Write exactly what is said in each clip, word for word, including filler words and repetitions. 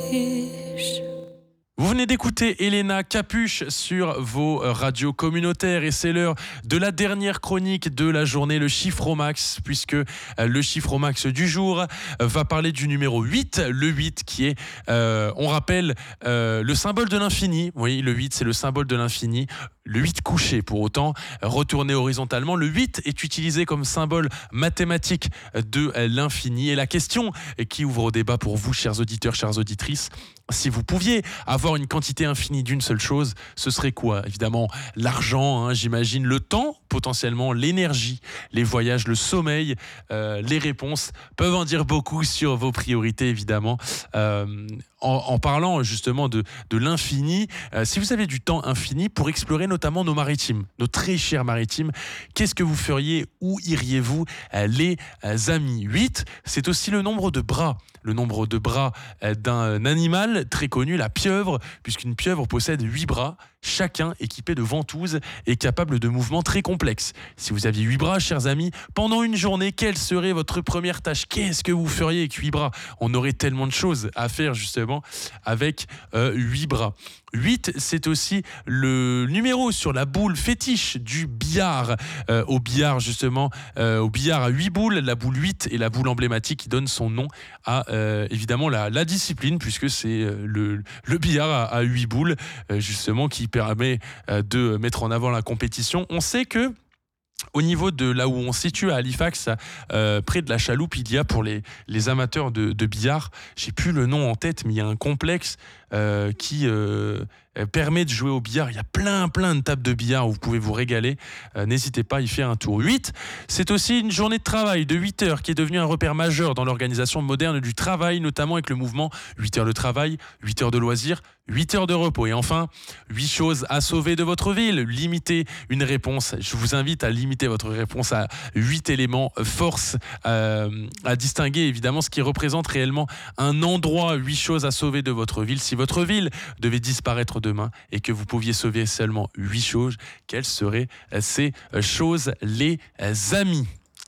Capuche. Vous venez d'écouter Elena Capuche sur vos radios communautaires et c'est l'heure de la dernière chronique de la journée, le chiffre au max, puisque le chiffre au max du jour va parler du numéro huit, le huit qui est, euh, on rappelle, euh, le symbole de l'infini. Oui, le huit, c'est le symbole de l'infini. Le huit couché, pour autant, retourné horizontalement. Le huit est utilisé comme symbole mathématique de l'infini. Et la question qui ouvre au débat pour vous, chers auditeurs, chères auditrices, si vous pouviez avoir une quantité infinie d'une seule chose, ce serait quoi ? Évidemment, l'argent, hein, j'imagine, le temps, potentiellement l'énergie, les voyages, le sommeil. Euh, les réponses peuvent en dire beaucoup sur vos priorités, évidemment. Euh, en, en parlant justement de, de l'infini, euh, si vous avez du temps infini pour explorer notamment nos maritimes, nos très chers maritimes, qu'est-ce que vous feriez ? Où iriez-vous, euh, les euh, amis ? huit, c'est aussi le nombre de bras. Le nombre de bras euh, d'un animal très connu, la pieuvre, puisqu'une pieuvre possède huit bras, chacun équipé de ventouses et capable de mouvements très complexes. Si vous aviez huit bras, chers amis, pendant une journée, quelle serait votre première tâche ? Qu'est-ce que vous feriez avec huit bras ? On aurait tellement de choses à faire justement avec euh, huit bras. huit, c'est aussi le numéro sur la boule fétiche du billard. Euh, au billard, justement, euh, au billard à huit boules, la boule huit est la boule emblématique qui donne son nom à, euh, évidemment, la, la discipline, puisque c'est euh, le, le billard à, à huit boules, euh, justement, qui permet euh, de mettre en avant la compétition. On sait que au niveau de là où on se situe à Halifax, euh, près de la Chaloupe, il y a pour les, les amateurs de, de billard, j'ai plus le nom en tête, mais il y a un complexe euh, qui euh, permet de jouer au billard. Il y a plein plein de tables de billard où vous pouvez vous régaler. Euh, n'hésitez pas à y faire un tour. huit, c'est aussi une journée de travail de huit heures qui est devenue un repère majeur dans l'organisation moderne du travail, notamment avec le mouvement huit heures de travail, huit heures de loisirs, huit heures de repos. Et enfin, huit choses à sauver de votre ville. Limitez une réponse. Je vous invite à limiter votre réponse à huit éléments force euh, à distinguer évidemment ce qui représente réellement un endroit. Huit choses à sauver de votre ville. Si votre ville devait disparaître demain et que vous pouviez sauver seulement huit choses, quelles seraient ces choses, les amis ?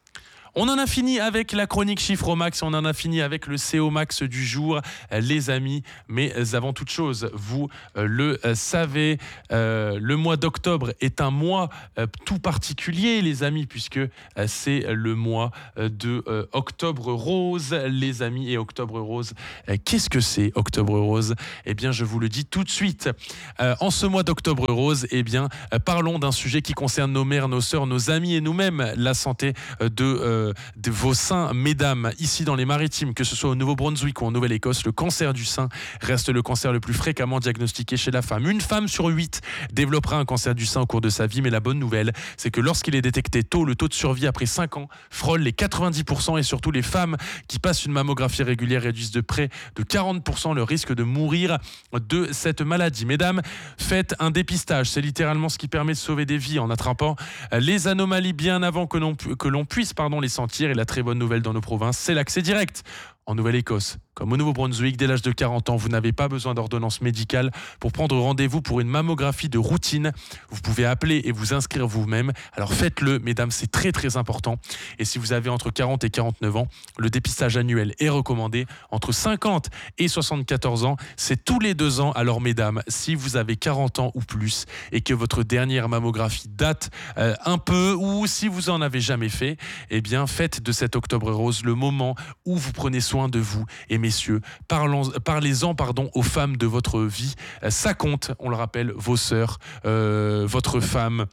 On en a fini avec la chronique chiffre au max, on en a fini avec le C O max du jour, les amis. Mais avant toute chose, vous le savez, euh, le mois d'octobre est un mois euh, tout particulier, les amis, puisque euh, c'est le mois de euh, Octobre Rose, les amis. Et Octobre Rose, euh, qu'est-ce que c'est Octobre Rose ? Eh bien, je vous le dis tout de suite. Euh, en ce mois d'Octobre Rose, eh bien, euh, parlons d'un sujet qui concerne nos mères, nos sœurs, nos amis et nous-mêmes, la santé de euh, de vos seins, mesdames, ici dans les maritimes, que ce soit au Nouveau-Brunswick ou en Nouvelle-Écosse. Le cancer du sein reste le cancer le plus fréquemment diagnostiqué chez la femme. Une femme sur huit développera un cancer du sein au cours de sa vie, mais la bonne nouvelle, c'est que lorsqu'il est détecté tôt, le taux de survie après cinq ans frôle les quatre-vingt-dix pour cent et surtout les femmes qui passent une mammographie régulière réduisent de près de quarante pour cent le risque de mourir de cette maladie. Mesdames, faites un dépistage, c'est littéralement ce qui permet de sauver des vies en attrapant les anomalies bien avant que l'on, que l'on puisse pardon, les sentir. Et la très bonne nouvelle dans nos provinces, c'est l'accès direct. En Nouvelle-Écosse, comme au Nouveau-Brunswick, dès l'âge de quarante ans, vous n'avez pas besoin d'ordonnance médicale pour prendre rendez-vous pour une mammographie de routine. Vous pouvez appeler et vous inscrire vous-même. Alors faites-le, mesdames, c'est très très important. Et si vous avez entre quarante et quarante-neuf ans, le dépistage annuel est recommandé. Entre cinquante et soixante-quatorze ans, c'est tous les deux ans. Alors mesdames, si vous avez quarante ans ou plus et que votre dernière mammographie date euh, un peu, ou si vous en avez jamais fait, eh bien faites de cet Octobre Rose le moment où vous prenez soin de vous. Et messieurs, parlons, parlez-en pardon, aux femmes de votre vie. Ça compte, on le rappelle, vos sœurs, euh, votre femme,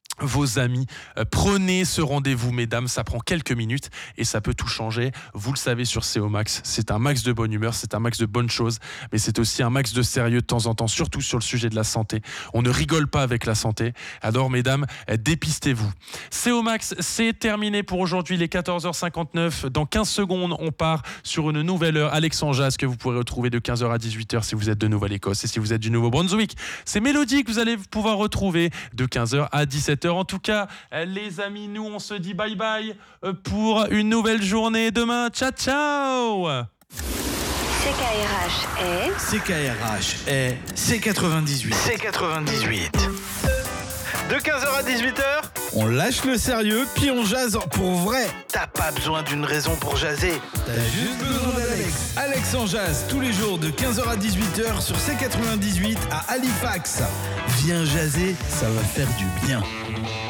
vos amis. Euh, prenez ce rendez-vous, mesdames, ça prend quelques minutes et ça peut tout changer. Vous le savez sur C O Max, c'est un max de bonne humeur, c'est un max de bonnes choses, mais c'est aussi un max de sérieux de temps en temps, surtout sur le sujet de la santé. On ne rigole pas avec la santé. Alors, mesdames, euh, dépistez-vous. C O Max, c'est terminé pour aujourd'hui, les quatorze heures cinquante-neuf. Dans quinze secondes, on part sur une nouvelle heure. Alexandre Jazz, que vous pourrez retrouver de quinze heures à dix-huit heures si vous êtes de Nouvelle-Écosse et si vous êtes du Nouveau-Brunswick. C'est Mélodie que vous allez pouvoir retrouver de quinze heures à dix-sept heures. En tout cas, les amis, nous, on se dit bye bye pour une nouvelle journée demain. Ciao, ciao. C K R H est... C K R H est C quatre-vingt-dix-huit. C quatre-vingt-dix-huit. De quinze heures à dix-huit heures, On lâche le sérieux, puis on jase pour vrai. T'as pas besoin d'une raison pour jaser. T'as juste besoin d'Alex. Alex en jazz, tous les jours de quinze heures à dix-huit heures sur C quatre-vingt-dix-huit à Halifax. Viens jaser, ça va faire du bien.